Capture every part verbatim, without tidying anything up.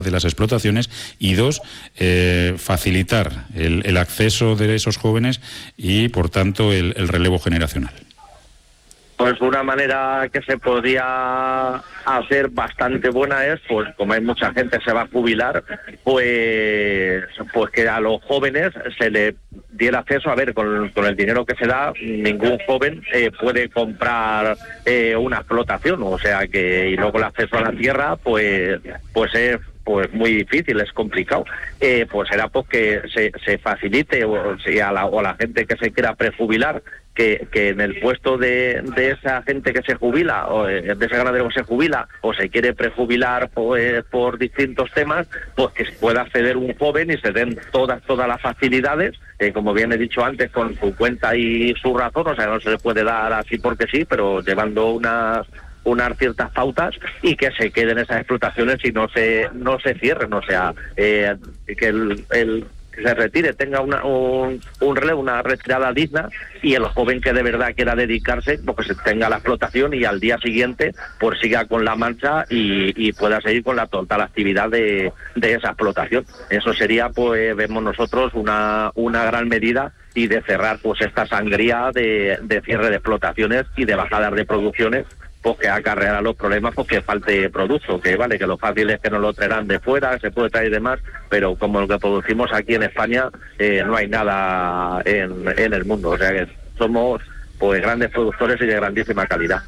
de las explotaciones y dos, eh, facilitar el, el acceso de esos jóvenes y, por tanto, el, el relevo generacional. Pues una manera que se podría hacer bastante buena es, pues como hay mucha gente que se va a jubilar, pues pues que a los jóvenes se le diera acceso. A ver, con, con el dinero que se da, ningún joven eh, puede comprar eh, una explotación, o sea que, y luego el acceso a la tierra, pues pues es pues muy difícil, es complicado. Eh, pues será pues que se, se facilite, o, sea, a la, o a la gente que se quiera prejubilar, que, que en el puesto de, de esa gente que se jubila, o de ese ganadero que se jubila, o se quiere prejubilar pues, por distintos temas, pues que pueda acceder un joven y se den todas, todas las facilidades, eh, como bien he dicho antes, con su cuenta y su razón. O sea, no se le puede dar así porque sí, pero llevando unas unas ciertas pautas, y que se queden esas explotaciones y no se no se cierren. O sea, eh, que el, el que se retire tenga una, un, un relevo, una retirada digna, y el joven que de verdad quiera dedicarse, pues que tenga la explotación y al día siguiente pues siga con la marcha y, y pueda seguir con la total actividad de, de esa explotación. Eso sería, pues vemos nosotros, una, una gran medida, y de cerrar pues esta sangría de, de cierre de explotaciones y de bajadas de producciones, pues que acarreará los problemas, pues que falte producto, que vale, que lo fácil es que nos lo traerán de fuera, se puede traer y demás, pero como lo que producimos aquí en España, eh, no hay nada en, en el mundo. O sea que somos pues grandes productores y de grandísima calidad.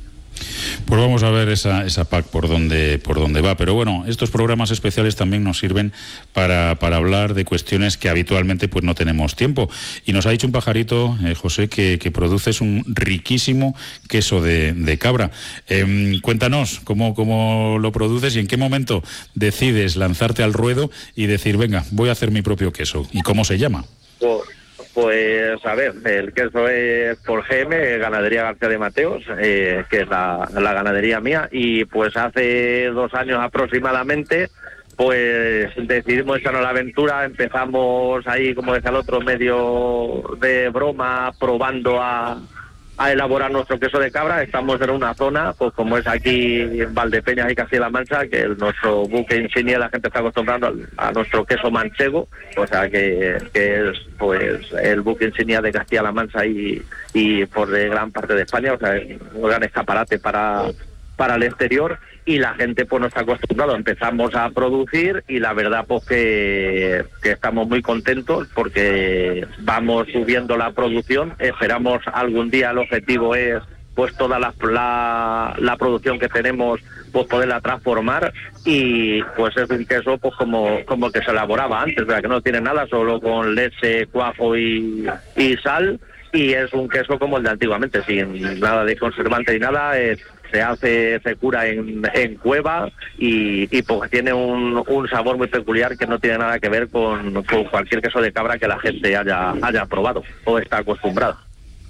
Pues vamos a ver esa, esa P A C por dónde, por dónde va. Pero bueno, estos programas especiales también nos sirven para, para hablar de cuestiones que habitualmente pues no tenemos tiempo. Y nos ha dicho un pajarito, eh, José, que, que produces un riquísimo queso de, de cabra. Eh, cuéntanos cómo, cómo lo produces y en qué momento decides lanzarte al ruedo y decir, venga, voy a hacer mi propio queso. ¿Y cómo se llama? Pues, pues a ver, el queso es por G M, Ganadería García de Mateos, eh, que es la, la ganadería mía, y pues hace dos años aproximadamente pues decidimos echarnos la aventura. Empezamos ahí, como decía el otro, medio de broma, probando a, a elaborar nuestro queso de cabra. Estamos en una zona, pues como es aquí en Valdepeñas y Castilla-La Mancha, que es nuestro buque insignia. La gente está acostumbrando a, a nuestro queso manchego, o sea que, que es pues el buque insignia de Castilla-La Mancha y, y por de gran parte de España. O sea, es un gran escaparate para, para el exterior. Y la gente pues no está acostumbrado. Empezamos a producir y la verdad pues que, que estamos muy contentos porque vamos subiendo la producción. Esperamos algún día, el objetivo es pues toda la, la, la producción que tenemos pues poderla transformar, y pues es un queso pues como, como que se elaboraba antes, ¿verdad? Que no tiene nada, solo con leche, cuajo y, y sal, y es un queso como el de antiguamente, sin nada de conservante ni nada. Es, se hace, se cura en, en cueva y, y pues tiene un, un sabor muy peculiar que no tiene nada que ver con, con cualquier queso de cabra que la gente haya, haya probado o está acostumbrada.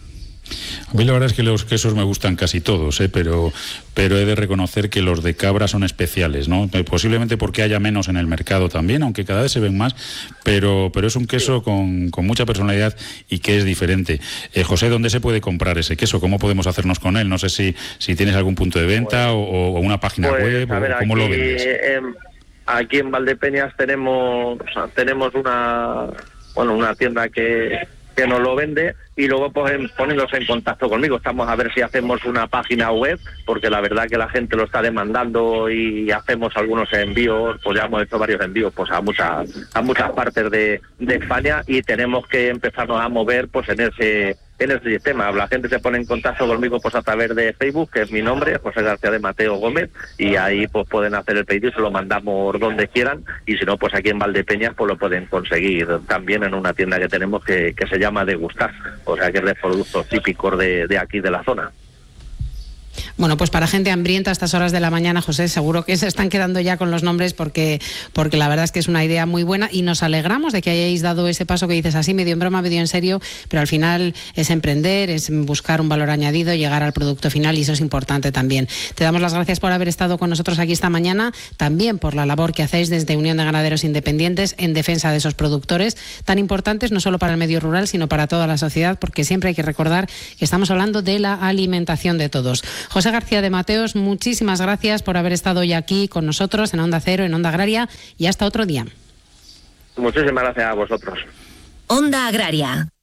A mí la verdad es que los quesos me gustan casi todos, ¿eh? pero, pero he de reconocer que los de cabra son especiales, ¿no? Posiblemente porque haya menos en el mercado también, aunque cada vez se ven más, pero, pero es un queso con, con mucha personalidad y que es diferente. Eh, José, ¿dónde se puede comprar ese queso? ¿Cómo podemos hacernos con él? No sé si, si tienes algún punto de venta pues, o, o una página pues, web, a ver, o cómo aquí, lo vendes. Eh, aquí en Valdepeñas tenemos, tenemos una, bueno, una tienda que... que nos lo vende, y luego pues poniéndose en contacto conmigo. Estamos a ver si hacemos una página web, porque la verdad que la gente lo está demandando y hacemos algunos envíos, pues ya hemos hecho varios envíos pues a muchas a muchas partes de, de España, y tenemos que empezarnos a mover pues en ese en ese sistema. La gente se pone en contacto conmigo pues a través de Facebook, que es mi nombre, José García de Mateo Gómez, y ahí pues pueden hacer el pedido y se lo mandamos donde quieran, y si no pues aquí en Valdepeñas pues lo pueden conseguir también en una tienda que tenemos que, que se llama Degustar, o sea que es de productos típicos de, de aquí de la zona. Bueno, pues para gente hambrienta a estas horas de la mañana, José, seguro que se están quedando ya con los nombres porque, porque la verdad es que es una idea muy buena, y nos alegramos de que hayáis dado ese paso que dices así, medio en broma, medio en serio, pero al final es emprender, es buscar un valor añadido, llegar al producto final, y eso es importante también. Te damos las gracias por haber estado con nosotros aquí esta mañana, también por la labor que hacéis desde Unión de Ganaderos Independientes en defensa de esos productores tan importantes, no solo para el medio rural, sino para toda la sociedad, porque siempre hay que recordar que estamos hablando de la alimentación de todos. José García de Mateos, muchísimas gracias por haber estado hoy aquí con nosotros en Onda Cero, en Onda Agraria, y hasta otro día. Muchísimas gracias a vosotros. Onda Agraria.